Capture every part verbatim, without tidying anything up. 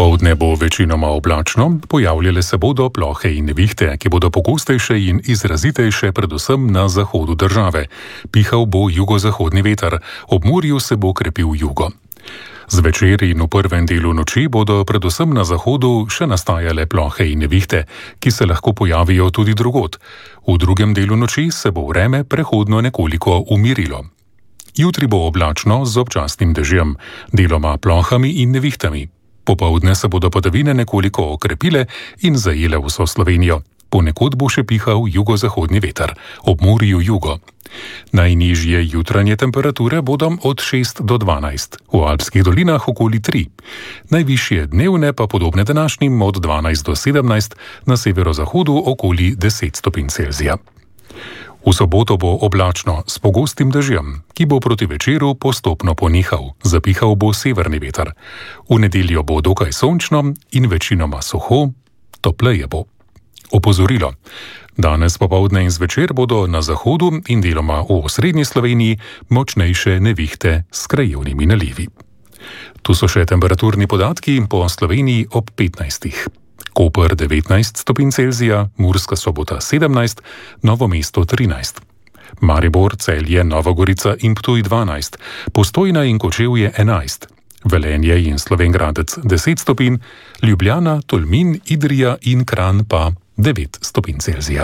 Popoldne bo večinoma oblačno, pojavljale se bodo plohe in nevihte, ki bodo pogostejše in izrazitejše predvsem na zahodu države. Pihal bo jugozahodni veter, ob morju se bo krepil jugo. Zvečer in v prvem delu noči bodo predvsem na zahodu še nastajale plohe in nevihte, ki se lahko pojavijo tudi drugod. V drugem delu noči se bo vreme prehodno nekoliko umirilo. Jutri bo oblačno z občasnim dežjem, deloma plohami in nevihtami. Popoldne se bodo padavine nekoliko okrepile in zajele vso Slovenijo. Ponekod bo še pihal jugozahodni veter, ob morju jugo. Najnižje jutranje temperature bodo od šest do dvanajst, v alpskih dolinah okoli tri. Najvišje dnevne pa podobne današnjim od dvanajst do sedemnajst, na severozahodu okoli deset stopinj Celzija. V soboto bo oblačno s pogostim dežjem, ki bo proti večeru postopno ponehal, zapihal bo severni veter. V nedeljo bo dokaj sončno in večinoma suho, topleje bo. Opozorilo. Danes popoldne in zvečer bodo na zahodu in deloma v osrednji Sloveniji močnejše nevihte s krajevnimi nalivi. Tu so še temperaturni podatki po Sloveniji ob petnajstih. Koper devetnajst stopinj Celzija, Murska Sobota sedemnajst, Novo mesto trinajst. Maribor, Celje, Nova Gorica in Ptuj dvanajst, Postojna in Kočevje enajst, Velenje in Slovenj Gradec deset stopinj, Ljubljana, Tolmin, Idrija in Kranj pa devet stopinj Celzija.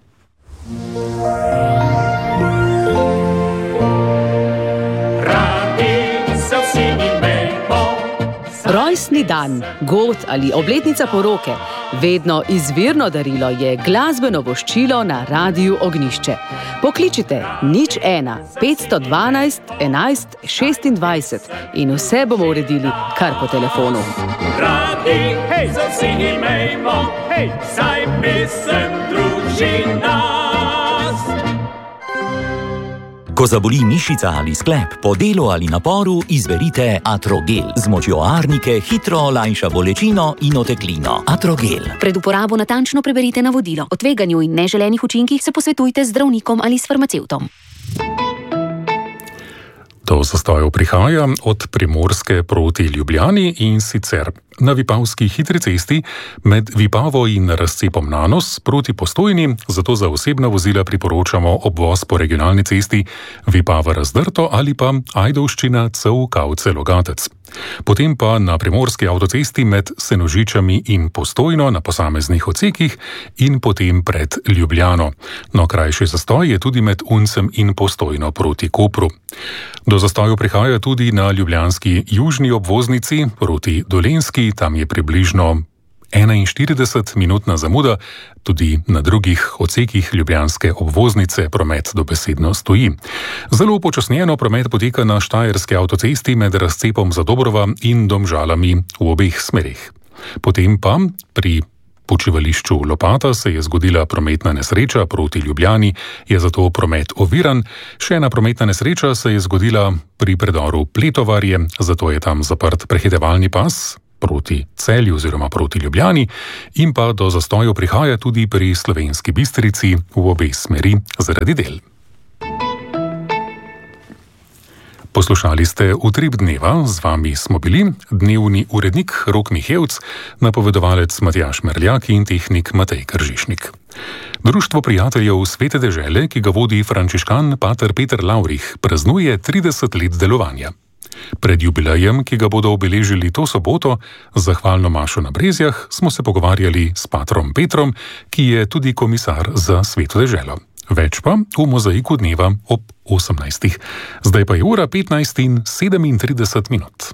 Rojstni dan, god ali obletnica poroke, vedno izvirno darilo je glasbeno voščilo na Radiu Ognjišče. Pokličite nič ena, petsto dvanajst, enajst, šestindvajset in vse bomo uredili kar po telefonu. Radi, hej, za vsi imejmo, hej, saj pesem druži nas. Ko zaboli mišica ali sklep, po delu ali naporu, izberite Atrogel. Z močjo arnike hitro olajša bolečino in oteklino. Atrogel. Pred uporabo natančno preberite navodilo. O tveganju in neželenih učinkih se posvetujte z zdravnikom ali s farmacevtom. Do zastojev prihaja od Primorske proti Ljubljani in sicer na Vipavski hitri cesti med Vipavo in razcepom Nanos proti Postojni, zato za osebna vozila priporočamo obvoz po regionalni cesti Vipava Razdrto ali pa Ajdovščina Cev-Kavce-Logatec. Potem pa na Primorski avtocesti med Senožičami in Postojno na posameznih odsekih in potem pred Ljubljano. No, krajši zastoj je tudi med Uncem in Postojno proti Kopru. Do zastojev prihaja tudi na ljubljanski južni obvoznici proti Dolenjski, tam je približno enainštiridesetminutna zamuda, tudi na drugih odsekih ljubljanske obvoznice promet dobesedno stoji. Zelo upočasnjeno promet poteka na Štajerski avtocesti med razcepom Zadobrova in Domžalami v obeh smerih. Potem pa pri počivališču Lopata se je zgodila prometna nesreča proti Ljubljani, je zato promet oviran. Še ena prometna nesreča se je zgodila pri predoru Pletovarje, zato je tam zaprt prehitevalni pas proti Celju oziroma proti Ljubljani in pa do zastojev prihaja tudi pri Slovenski Bistrici v obe smeri zaradi del. Poslušali ste Utrip dneva, z vami smo bili dnevni urednik Rok Mihevc, napovedovalec Matjaž Merljak in tehnik Matej Kržišnik. Društvo prijateljev Svete dežele, ki ga vodi frančiškan pater Peter Lavrih, praznuje trideset let delovanja. Pred jubilejem, ki ga bodo obeležili to soboto, zahvalno mašo na Brezjah, smo se pogovarjali s patrom Petrom, ki je tudi komisar za Sveto deželo. Več pa v mozaiku dneva ob osemnajstih. Zdaj pa je ura petnajst in sedemintrideset minut.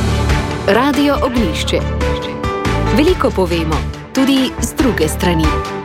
Radio Ognjišče. Veliko povemo, tudi z druge strani.